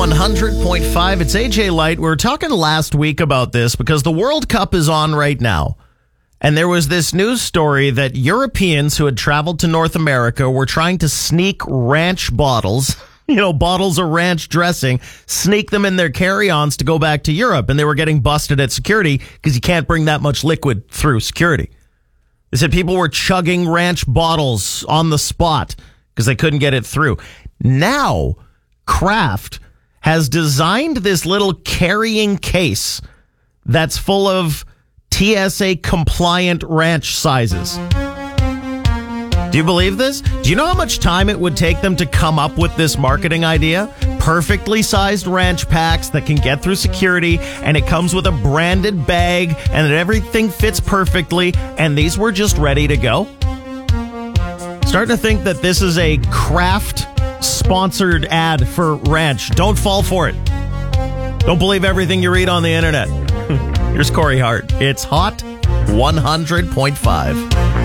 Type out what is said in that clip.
100.5. It's AJ Light. We were talking last week about this because the World Cup is on right now. And there was this news story that Europeans who had traveled to North America were trying to sneak ranch bottles, bottles of ranch dressing, sneak them in their carry-ons to go back to Europe. And they were getting busted at security because you can't bring that much liquid through security. They said people were chugging ranch bottles on the spot because they couldn't get it through. Now, Kraft has designed this little carrying case that's full of TSA compliant ranch sizes. Do you believe this? Do you know how much time it would take them to come up with this marketing idea? Perfectly sized ranch packs that can get through security, and it comes with a branded bag, and everything fits perfectly, and these were just ready to go. Starting to think that this is a Kraft sponsored ad for ranch. Don't fall for it. Don't believe everything you read on the internet. Here's Corey Hart. It's Hot 100.5.